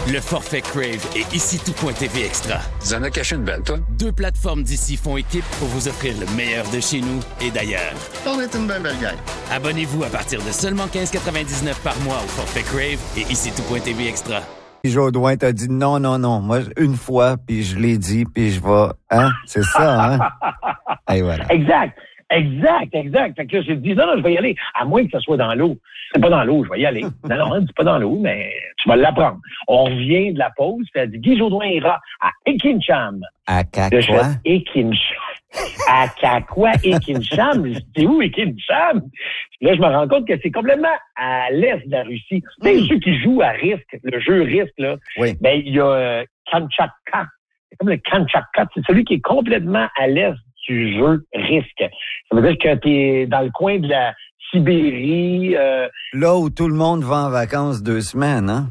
Le forfait Crave et ici tout.tv Extra. Tu en as caché une belle, toi? 2 plateformes d'ici font équipe pour vous offrir le meilleur de chez nous et d'ailleurs. On est une belle gang. Abonnez-vous à partir de seulement 15,99 par mois au forfait Crave et ici tout.tv Extra. Jodoin t'a dit non. Moi, une fois, puis je l'ai dit, puis je vais... Hein? C'est ça, hein? Et voilà. Exact. Fait que là, j'ai dit, non, je vais y aller. À moins que ce soit dans l'eau. C'est pas dans l'eau, je vais y aller. Non, c'est pas dans l'eau, mais tu vas l'apprendre. On revient de la pause, puis elle dit, Guy Jodoin ira à Ekincham. À quoi? À Kakwa, Ekincham. C'est où Ekincham? Là, je me rends compte que c'est complètement à l'est de la Russie. C'est ceux qui jouent à Risk, le jeu Risk, là. Oui. Ben, il y a Kamchatka. C'est comme le Kamchatka. C'est celui qui est complètement à l'est du jeu Risk. Ça veut dire que t'es dans le coin de la Sibérie. Là où tout le monde va en vacances 2 semaines, hein?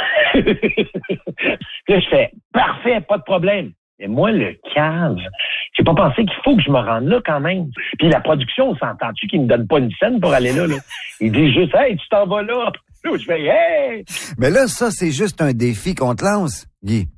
Là, je fais, parfait, pas de problème. Mais moi, le cave, j'ai pas pensé qu'il faut que je me rende là quand même. Puis la production, on s'entend-tu qu'il me donne pas une scène pour aller là? Il dit juste, hey, tu t'en vas là. Là, je fais, hey! Mais là, ça, c'est juste un défi qu'on te lance, Guy.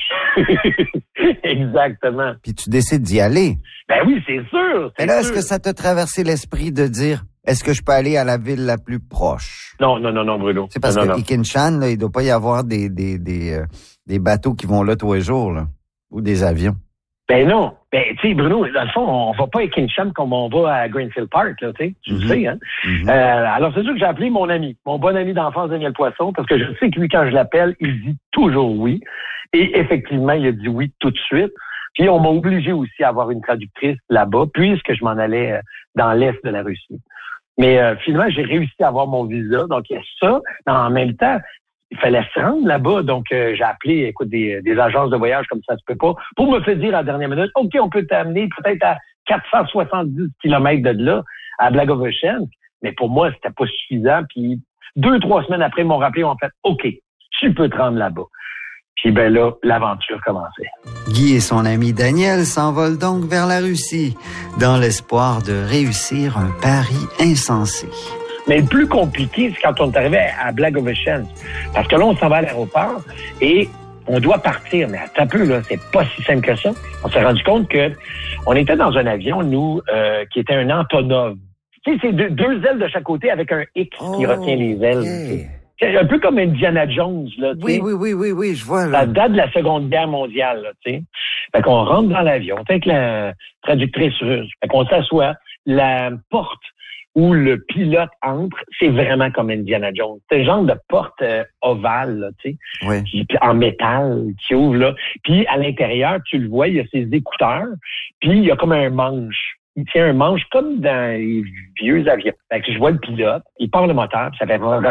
Exactement. Puis tu décides d'y aller. Ben oui, c'est sûr. Mais là, est-ce que ça t'a traversé l'esprit de dire, est-ce que je peux aller à la ville la plus proche? Non, Bruno. C'est parce que Ekincham, là, il doit pas y avoir des bateaux qui vont là tous les jours, là. Ou des avions. Ben non. Ben, tu sais, Bruno, dans le fond, on va pas à Ekincham comme on va à Greenfield Park, là, tu sais. Tu le sais, hein. Alors, c'est sûr que j'ai appelé mon bon ami d'enfance, Daniel Poisson, parce que je sais que lui, quand je l'appelle, il dit toujours oui. Et effectivement, il a dit oui tout de suite. Puis, on m'a obligé aussi à avoir une traductrice là-bas, puisque je m'en allais dans l'est de la Russie. Mais finalement, j'ai réussi à avoir mon visa. Donc, il y a ça. Mais en même temps, il fallait se rendre là-bas. Donc, j'ai appelé, écoute, des agences de voyage comme ça se peut pas, pour me faire dire à la dernière minute, OK, on peut t'amener peut-être à 470 kilomètres de là, à Blagoveshchensk. Mais pour moi, c'était pas suffisant. Puis, 2-3 semaines après, ils m'ont rappelé, en fait, OK, tu peux te rendre là-bas. Puis ben là, l'aventure commençait. Guy et son ami Daniel s'envolent donc vers la Russie, dans l'espoir de réussir un pari insensé. Mais le plus compliqué, c'est quand on est arrivé à Blagoveshchensk. Parce que là, on s'en va à l'aéroport et on doit partir. Mais attends un peu, là, c'est pas si simple que ça. On s'est rendu compte que on était dans un avion, nous, qui était un Antonov. Tu sais, c'est deux ailes de chaque côté avec un X qui retient les ailes. Okay. C'est un peu comme Indiana Jones, là, tu sais. Oui, je vois, là. Ça date de la Seconde Guerre mondiale, là, tu sais. Fait qu'on rentre dans l'avion, avec la traductrice russe. Fait qu'on s'assoit. La porte où le pilote entre, c'est vraiment comme Indiana Jones. C'est le genre de porte ovale, là, tu sais. Oui. En métal, qui ouvre, là. Puis, à l'intérieur, tu le vois, il y a ses écouteurs. Puis, il y a comme un manche. Il tient un manche comme dans les vieux avions. Fait que je vois le pilote, il part le moteur, puis ça fait... Pow!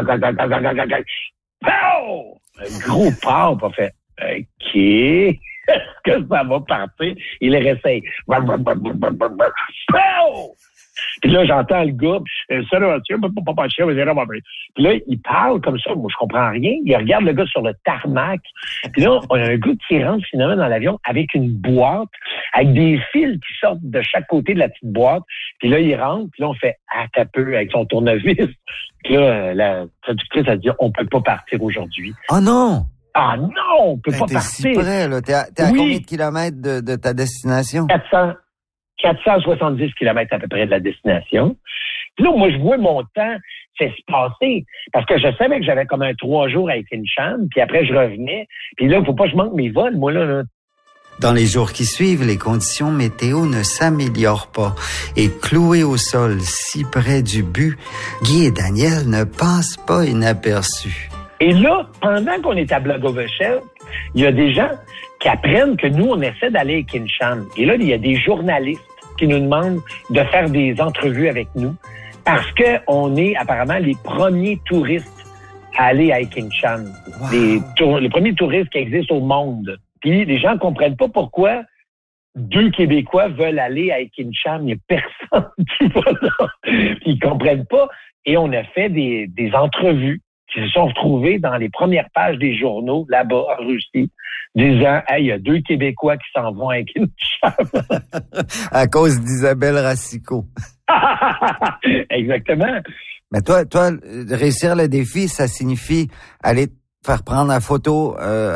Un gros pas, pas fait. OK. Est-ce que ça va partir? Il le réessaye. Pow! Puis là, j'entends le gars, puis là, il parle comme ça. Moi, je comprends rien. Il regarde le gars sur le tarmac. Puis là, on a un gars qui rentre finalement dans l'avion avec une boîte, avec des fils qui sortent de chaque côté de la petite boîte. Puis là, il rentre, puis là, on fait « t'as peu » avec son tournevis. Puis là, la traductrice a dit « On peut pas partir aujourd'hui. » Oh non! Ah non, on peut pas t'es partir. Si près, là. T'es à combien de kilomètres de ta destination? 470 kilomètres à peu près de la destination. Puis là, moi, je vois mon temps se passer. Parce que je savais que j'avais comme 3 jours à Ekincham, puis après, je revenais. Puis là, faut pas que je manque mes vols, moi, là. Dans les jours qui suivent, les conditions météo ne s'améliorent pas. Et cloués au sol, si près du but, Guy et Daniel ne passent pas inaperçus. Et là, pendant qu'on est à Blagoveshchensk, il y a des gens qui apprennent que nous, on essaie d'aller à Ekincham. Et là, il y a des journalistes qui nous demandent de faire des entrevues avec nous parce que on est apparemment les premiers touristes à aller à Ekincham. Wow. Les premiers touristes qui existent au monde. Puis les gens ne comprennent pas pourquoi 2 Québécois veulent aller à Ekincham. Il n'y a personne qui va là. Puis ils comprennent pas. Et on a fait des entrevues qui se sont retrouvés dans les premières pages des journaux, là-bas, en Russie, disant « Hey, il y a 2 Québécois qui s'en vont à Ekincham. » À cause d'Isabelle Racicot. Exactement. Mais toi, réussir le défi, ça signifie aller faire prendre la photo